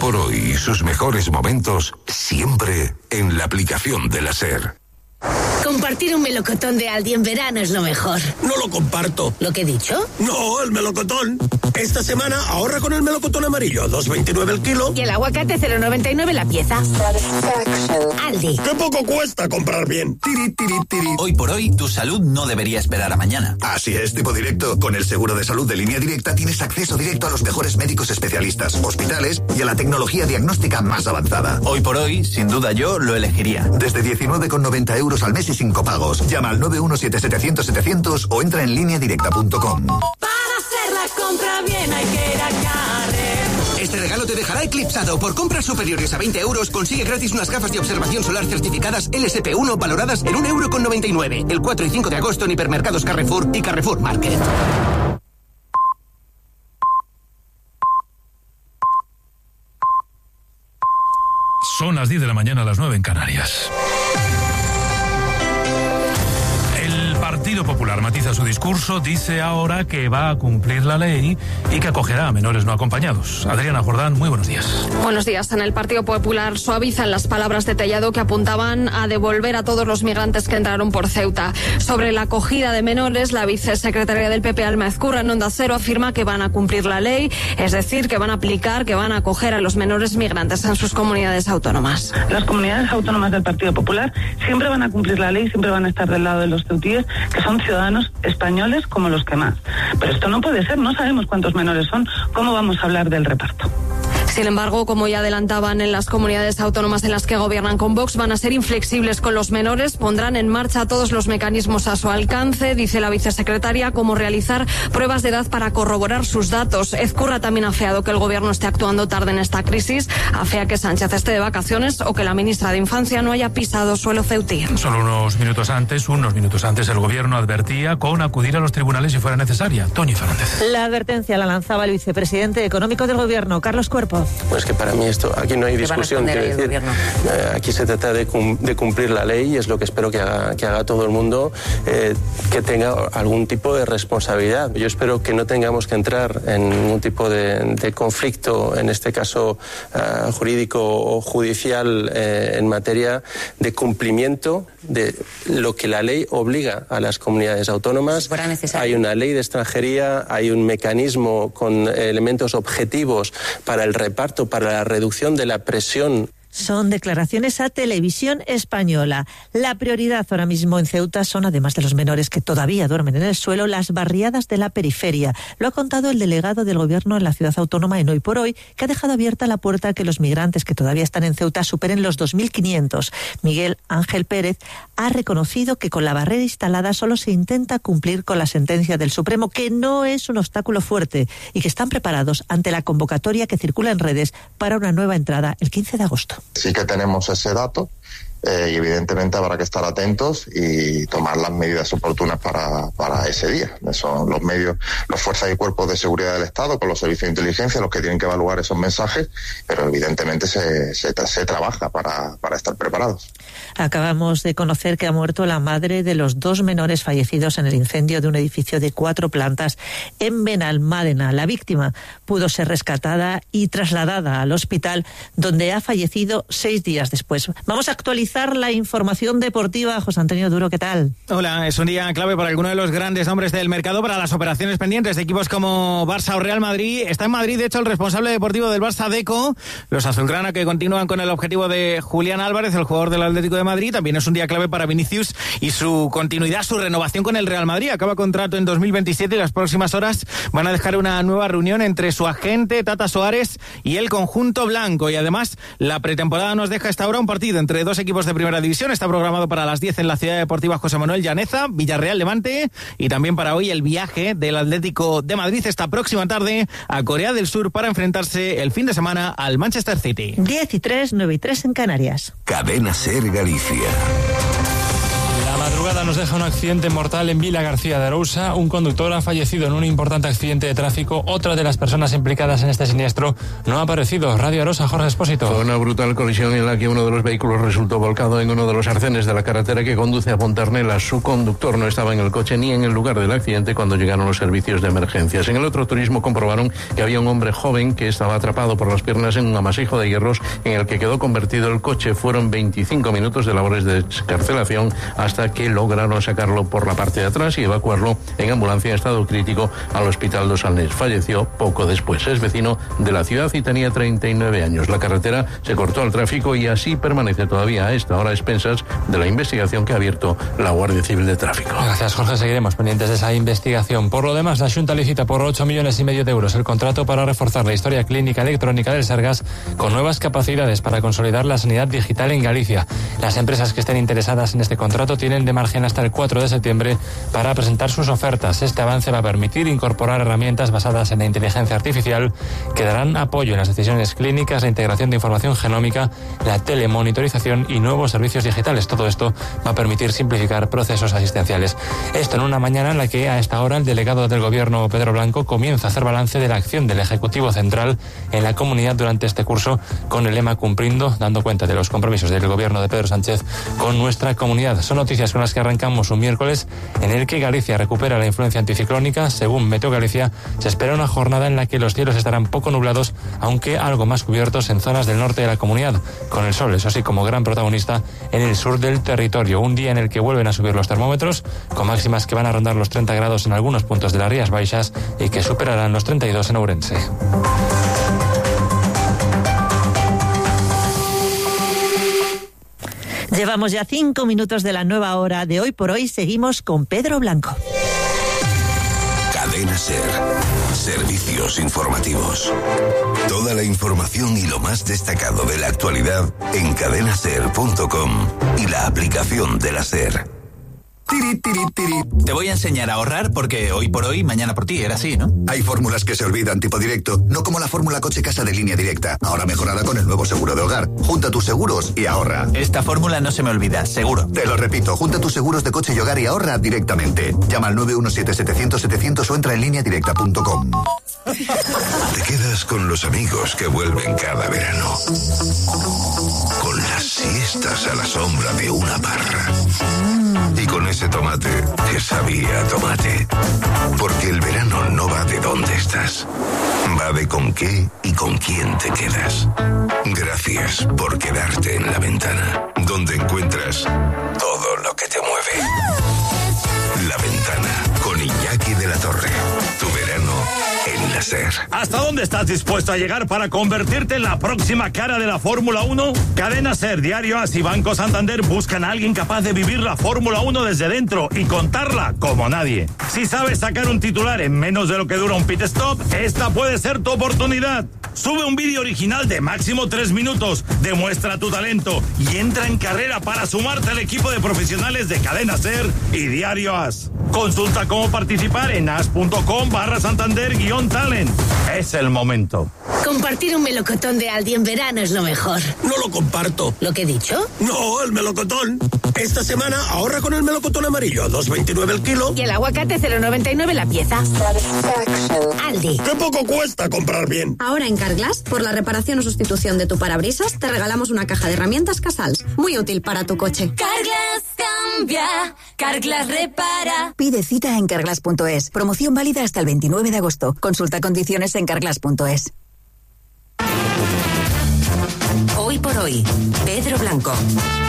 por hoy y sus mejores momentos siempre en la aplicación de la SER. Compartir un melocotón de Aldi en verano es lo mejor. No lo comparto. ¿Lo que he dicho? No, el melocotón. Esta semana ahorra con el melocotón amarillo, 2,29 el kilo. Y el aguacate 0,99 la pieza. Aldi. ¡Qué poco cuesta comprar bien! Tiri, tiri, tiri. Hoy por hoy, tu salud no debería esperar a mañana. Así es, Tipo Directo. Con el seguro de salud de Línea Directa tienes acceso directo a los mejores médicos especialistas, hospitales y a la tecnología diagnóstica más avanzada. Hoy por hoy, sin duda yo lo elegiría. Desde 19,90 euros al mes y sin copagos. Llama al 917-700-700 o entra en lineadirecta.com. Para hacer la compra bien hay que ir a Carrefour. Este regalo te dejará eclipsado. Por compras superiores a 20 euros consigue gratis unas gafas de observación solar certificadas LSP1 valoradas en 1,99 €. El 4 y 5 de agosto en hipermercados Carrefour y Carrefour Market. Son las 10 de la mañana, las 9 en Canarias. El Partido Popular matiza su discurso, dice ahora que va a cumplir la ley y que acogerá a menores no acompañados. Adriana Jordán, muy buenos días. Buenos días. En el Partido Popular suavizan las palabras de Tellado que apuntaban a devolver a todos los migrantes que entraron por Ceuta. Sobre la acogida de menores, la vicesecretaria del PP, Alma Ezcurra, en Onda Cero, afirma que van a cumplir la ley, es decir, que van a aplicar, que van a acoger a los menores migrantes en sus comunidades autónomas. Las comunidades autónomas del Partido Popular siempre van a cumplir la ley, siempre van a estar del lado de los ceutíes, que son ciudadanos españoles como los que más. Pero esto no puede ser, no sabemos cuántos menores son, ¿cómo vamos a hablar del reparto? Sin embargo, como ya adelantaban en las comunidades autónomas en las que gobiernan con Vox, van a ser inflexibles con los menores, pondrán en marcha todos los mecanismos a su alcance, dice la vicesecretaria, como realizar pruebas de edad para corroborar sus datos. Ezcurra también ha afeado que el gobierno esté actuando tarde en esta crisis, afea que Sánchez esté de vacaciones o que la ministra de Infancia no haya pisado suelo ceutí. Solo unos minutos antes, el gobierno advertía con acudir a los tribunales si fuera necesaria. Toñi Fernández. La advertencia la lanzaba el vicepresidente económico del gobierno, Carlos Cuerpo. Pues que para mí aquí no hay discusión. Quiero decir, aquí se trata de cumplir la ley y es lo que espero que haga todo el mundo, que tenga algún tipo de responsabilidad. Yo espero que no tengamos que entrar en ningún tipo de conflicto, en este caso jurídico o judicial, en materia de cumplimiento de lo que la ley obliga a las comunidades autónomas. Hay una ley de extranjería, hay un mecanismo con elementos objetivos para el reparto, para la reducción de la presión. Son declaraciones a Televisión Española. La prioridad ahora mismo en Ceuta son, además de los menores que todavía duermen en el suelo, las barriadas de la periferia. Lo ha contado el delegado del gobierno en la ciudad autónoma en Hoy por Hoy, que ha dejado abierta la puerta a que los migrantes que todavía están en Ceuta superen los 2.500. Miguel Ángel Pérez ha reconocido que con la barrera instalada solo se intenta cumplir con la sentencia del Supremo, que no es un obstáculo fuerte y que están preparados ante la convocatoria que circula en redes para una nueva entrada el 15 de agosto. Sí que tenemos ese dato y evidentemente habrá que estar atentos y tomar las medidas oportunas para ese día. Son los medios, las fuerzas y cuerpos de seguridad del Estado con los servicios de inteligencia los que tienen que evaluar esos mensajes, pero evidentemente se trabaja para estar preparados. Acabamos de conocer que ha muerto la madre de los 2 menores fallecidos en el incendio de un edificio de 4 plantas en Benalmádena. La víctima pudo ser rescatada y trasladada al hospital, donde ha fallecido 6 días después. Vamos a actualizar la información deportiva. José Antonio Duro, ¿qué tal? Hola, es un día clave para alguno de los grandes nombres del mercado para las operaciones pendientes de equipos como Barça o Real Madrid. Está en Madrid, de hecho, el responsable deportivo del Barça, Deco. Los azulgrana que continúan con el objetivo de Julián Álvarez, el jugador del Atlético de Madrid. También es un día clave para Vinicius y su continuidad, su renovación con el Real Madrid. Acaba contrato en 2027 y las próximas horas van a dejar una nueva reunión entre su agente, Tata Soares, y el conjunto blanco. Y además, la pretemporada nos deja hasta ahora un partido entre 2 equipos de primera división. Está programado para las 10 en la Ciudad Deportiva José Manuel Llaneza, Villarreal Levante, y también para hoy el viaje del Atlético de Madrid esta próxima tarde a Corea del Sur para enfrentarse el fin de semana al Manchester City. 10:03, 9:03 en Canarias. Cadena SER Galicia. La madrugada madrugada nos deja un accidente mortal en Vila García de Arousa. Un conductor ha fallecido en un importante accidente de tráfico. Otra de las personas implicadas en este siniestro no ha aparecido. Radio Arosa, Jorge Expósito. Fue una brutal colisión en la que uno de los vehículos resultó volcado en uno de los arcenes de la carretera que conduce a Ponternela. Su conductor no estaba en el coche ni en el lugar del accidente cuando llegaron los servicios de emergencias. En el otro turismo comprobaron que había un hombre joven que estaba atrapado por las piernas en un amasijo de hierros en el que quedó convertido el coche. Fueron 25 minutos de labores de excarcelación hasta que lograron sacarlo por la parte de atrás y evacuarlo en ambulancia en estado crítico al Hospital Dos Alnés. Falleció poco después. Es vecino de la ciudad y tenía 39 años. La carretera se cortó al tráfico y así permanece todavía a esta hora a expensas de la investigación que ha abierto la Guardia Civil de Tráfico. Gracias, Jorge. Seguiremos pendientes de esa investigación. Por lo demás, la Xunta licita por 8,5 millones de euros el contrato para reforzar la historia clínica electrónica del Sergas con nuevas capacidades para consolidar la sanidad digital en Galicia. Las empresas que estén interesadas en este contrato tienen de margen hasta el 4 de septiembre para presentar sus ofertas. Este avance va a permitir incorporar herramientas basadas en la inteligencia artificial que darán apoyo en las decisiones clínicas, la integración de información genómica, la telemonitorización y nuevos servicios digitales. Todo esto va a permitir simplificar procesos asistenciales. Esto en una mañana en la que a esta hora el delegado del Gobierno, Pedro Blanco, comienza a hacer balance de la acción del Ejecutivo Central en la comunidad durante este curso con el lema Cumpliendo, dando cuenta de los compromisos del Gobierno de Pedro Sánchez con nuestra comunidad. Son noticias con las que arrancamos un miércoles en el que Galicia recupera la influencia anticiclónica. Según Meteo Galicia, se espera una jornada en la que los cielos estarán poco nublados, aunque algo más cubiertos en zonas del norte de la comunidad, con el sol, eso sí, como gran protagonista en el sur del territorio. Un día en el que vuelven a subir los termómetros, con máximas que van a rondar los 30 grados en algunos puntos de las Rías Baixas y que superarán los 32 en Ourense. Llevamos ya 5 minutos de la nueva hora de Hoy por Hoy. Seguimos con Pedro Blanco. Cadena SER. Servicios informativos. Toda la información y lo más destacado de la actualidad en cadenaser.com y la aplicación de la SER. Tiri, tiri, tiri. Te voy a enseñar a ahorrar porque hoy por hoy, mañana por ti, era así, ¿no? Hay fórmulas que se olvidan tipo directo, no como la fórmula coche-casa de Línea Directa, ahora mejorada con el nuevo seguro de hogar. Junta tus seguros y ahorra. Esta fórmula no se me olvida, seguro. Te lo repito, junta tus seguros de coche y hogar y ahorra directamente. Llama al 917-700-700 o entra en lineadirecta.com. Te quedas con los amigos que vuelven cada verano. Con las siestas a la sombra de una parra. Y con ese tomate que sabía a tomate. Porque el verano no va de dónde estás. Va de con qué y con quién te quedas. Gracias por quedarte en La Ventana, donde encuentras todo lo que te mueve. La Ventana, con Iñaki de la Torre. Tu verano en la SER. ¿Hasta dónde estás dispuesto a llegar para convertirte en la próxima cara de la Fórmula 1? Cadena SER, Diario AS y Banco Santander buscan a alguien capaz de vivir la Fórmula 1 desde dentro y contarla como nadie. Si sabes sacar un titular en menos de lo que dura un pit stop, esta puede ser tu oportunidad. Sube un vídeo original de máximo 3 minutos, demuestra tu talento y entra en carrera para sumarte al equipo de profesionales de Cadena SER y Diario AS. Consulta cómo participar en as.com/Santander-Talent. Es el momento. Compartir un melocotón de Aldi en verano es lo mejor. No lo comparto. ¿Lo que he dicho? No, el melocotón. Esta semana ahorra con el melocotón amarillo a 2,29 el kilo. Y el aguacate 0,99 la pieza. Aldi. ¡Qué poco cuesta comprar bien! Ahora en Carglass, por la reparación o sustitución de tu parabrisas, te regalamos una caja de herramientas Casals. Muy útil para tu coche. Carglass cambia, Carglass repara. Pide cita en carglass.es. Promoción válida hasta el 29 de agosto. Consulta condiciones en carglass.es. Hoy por hoy, Pedro Blanco.